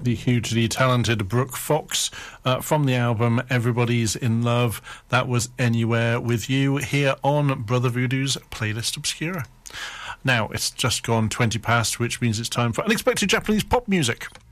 The hugely talented Brooke Fox from the album Everybody's in Love. That was Anywhere With You here on Brother Voodoo's Playlist Obscura. Now, it's just gone 20 past, which means it's time for unexpected Japanese pop music.